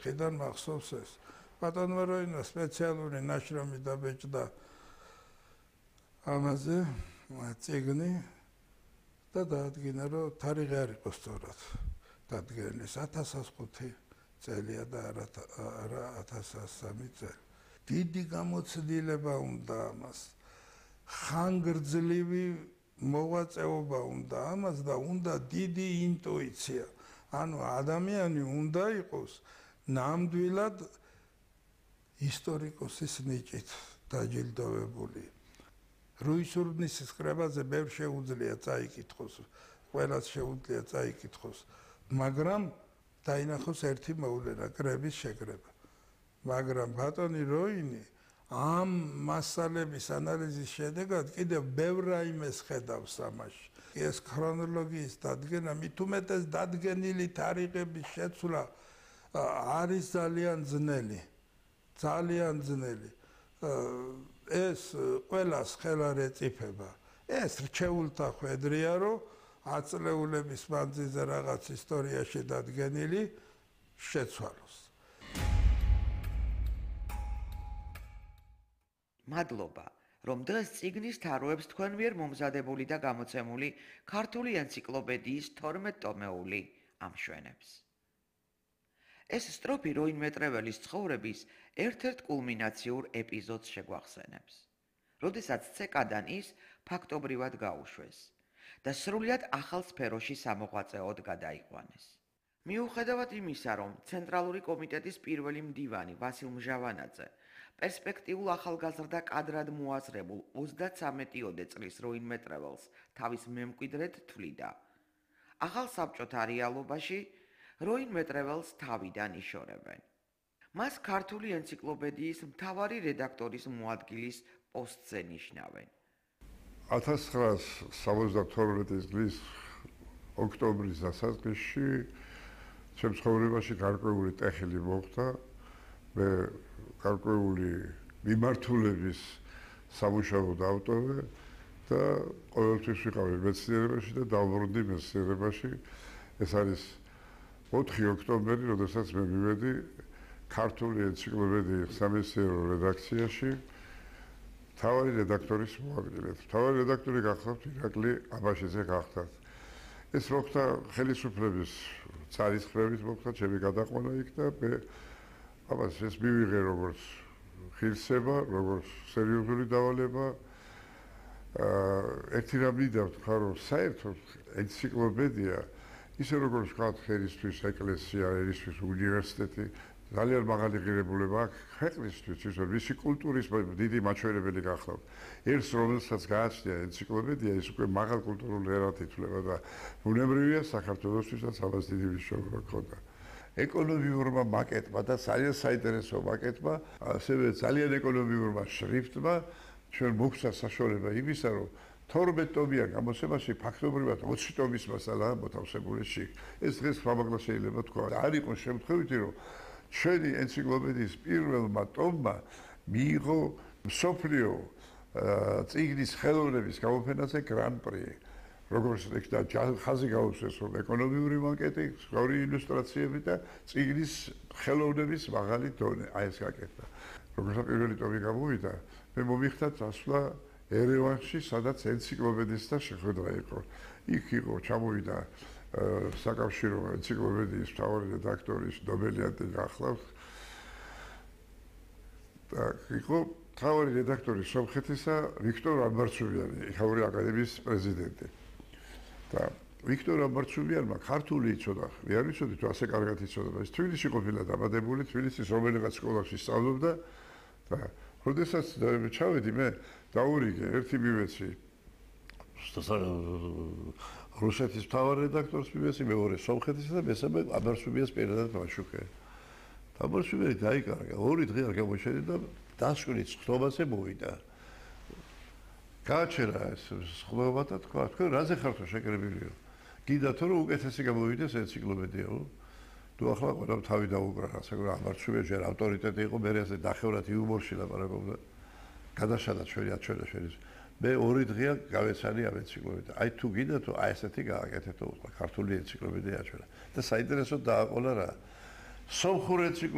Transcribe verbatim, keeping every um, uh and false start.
ოთხიდან მახსოვს ეს. ბატონმა როინა სპეციალური ნაშრომი დაბეჭდა ამაზე წიგნი და დაადგინა რომ თარიღი არ იყო სწორად დადგენილი ათას ხუთი წელია და არა ათას სამი წელი. დიდი გამოცდილება უნდა ამას. ხანგრძლივი მოღვაწეობა უნდა ამას და უნდა დიდი ინტუიცია. ანუ ადამიანი უნდა იყოს ნამდვილად ისტორიკოსის ნიჭით დაჯილდოვებული. რუისურნისის კრებაზე ბევრ შეუძლია წაიკითხოს, ყველას შეუძლია წაიკითხოს, მაგრამ დაინახოს ერთი მოვლენა, კრების შეკრება. მაგრამ ბატონი როინი ამ მასალების ანალიზის შედეგად კიდევ ბევრ რაიმეს ხედავს ამაში. ეს ქრონოლოგიის დადგენა, მით უმეტეს დადგენილი თარიღების შეცვლა არის ძალიან ძნელი. ძალიან ძნელი. ეს ყველას ხელ არ ეწიფება. ეს რჩეულთა ხვედრია, რომ ათწლეულების მანძილზე რაღაც ისტორიაში დადგენილი შეცვალოს. მადლობა, რომ დღეს წიგნის თაროებს თქვენ მიერ მომზადებული და გამოცემული ქართული ენციკლოპედიის თორმეტ-ტომეული ამშვენებს. ეს სტროფი როინ მეტრეველის ცხოვრების ერთ-ერთ კულმინაციურ ეპიზოდს შეგვახსენებს, როდესაც ცეკადან ის ფაქტობრივად გაუშვეს და სრულიად ახალ სფეროში სამოღვაწეოდ გადაიყვანეს. მიუხედავად იმისა, რომ ცენტრალური კომიტეტის პირველი მდივანი ვასილ მჟავანაძე პერსპექტიულ ახალგაზრდა კადრად მოაზრებულ ოცდათვრამეტიოდე წლის როინ მეტრეველს თავის მემკვიდრედ თვლიდა, ახალ საბჭოთა რეალობაში როინ მეტრეველს თავიდან იშორებენ. მას ქართული ენციკლოპედიის მთავარი რედაქტორის მოადგილის პოსტზე ნიშნავენ. ათას ცხრაას სამოცდათორმეტი წლის ოქტომბრის დასაწყისში ჩემ ცხოვრებაში გარკვეული ტეხილი მოხდა. მე გარკვეული მიმართულების სამუშაო დავტოვე და ყოველთვის ვიყავი მეცნიერებაში და დავბრუნდი მეცნიერებაში. ეს არის ოთხი ოქტომბერი, როდესაც მე მივედი ქართული ენციკლოპედიის სამეცნიერო რედაქციაში მთავარი რედაქტორის მოადგილედ. მთავარი რედაქტორი გახლავთ ირაკლი აბაშიძე გახლავთ. ეს მოხდა ხელისუფლების ძალისხმევით მოხდა ჩემი გადაყვანა იქ და მე ამას ეს მივიღე როგორც ღირსება, როგორც სერიოზული დავალება. ერთი რამ მინდა ვთქვა, რომ საერთოდ ენციკლოპედია ისე როგორც ვთქვათ, ხელისთვის ეკლესია, ერისთვის უნივერსიტეტი ძალიან მაღალი ღირებულება აქვს ქვეყნისთვის, ის რომ მისი კულტურის დიდი მაჩვენებელი გახლავთ. ერთს რომელსაც გააჩნია ენციკლოპედია, ის უკვე მაღალ კულტურულ ერად ითვლება და ბუნებრივია საქართველოსთვისაც ამას დიდი მნიშვნელობა ჰქონდა. ეკონომიურმა მაკეტმა და ძალიან საინტერესო მაკეტმა, ასევე ძალიან ეკონომიურმა შრიფტმა ჩვენ მოგვცა საშუალება იმისა, რომ თორმეტ ტომიან გამოცემაში ფაქტობრივად ოცი ტომის მასალაა მოთავსებული შიგ. ეს დღეს ხმამაღლა შეიძლება თქვა. არ იყო შემთხვევითი, რომ ჩვენი ენციკლოპედიის პირველმა ტომმა მიიღო მსოფლიო წიგნის ხელოვნების გამოფენაზე გრან-პრი. როგორც იქნა ხაზი გაუსვეს, რომ ეკონომიური მაკეტი, სწორი ილუსტრაციები და წიგნის ხელოვნების მაღალი დონე, აი ეს გაკეთდა. როგორც პირველი ტომი გამოვიდა, მე მომიხდა წასვლა ერევანში, სადაც ენციკლოპედისტთა შეხვედრა იყო. იქ იყო ჩამოვიდა საკავშირო ენციკლოპედიის მთავარი რედაქტორის ნობელიანტი გახლავთ. და იყო მთავარი რედაქტორი სომხეთისა ვიქტორ ამბარცუბიანი, იქაური აკადემიის პრეზიდენტი. და ვიქტორ ამბარცუბიანმა ქართული იცოდა, მე არ ვიცოდი თუ ასე კარგად იცოდა, ის თბილისში ყოფილა დაბადებული, თბილისის რომელიღაც სკოლაში სწავლობდა და როდესაც ჩავედი მე დაურიგე ერთი მივეცი რუსეთის მთავარ რედაქტორს მივეცი, მეორე სომხეთისა და მესამე ამბარცუბიანს პირადად ვაშუქე. ამბარცუბიანი გაიკარგა, ორი დღე არ გამოჩერდა და დასკვნის ხტობაზე მოვიდა. გააჩერა ეს ხტობა და თქვა, თქვენ რაზე ხართო შეკრებილიო? გინდათ რომ უკეთესი გამოვიდეს ენციკლოპედიაო? თუ ახლა ყველამ თავი დაუკრა, ასე რომ ამბარცუბიანი ჯერ ავტორიტეტი იყო, მე ასე დახევრად იუმორში ლაპარაკობდა. გადაშალა ჩვენი აჩვენა ჩვენი. მე ორი დღეა გავეცანი ამ ენციკლოპედია. აი თუ გინდა თუ აი ესეთი გააკეთეთ, ქართული ენციკლოპედია აჩვენა. და საინტერესო დააყოლა რა. სომხური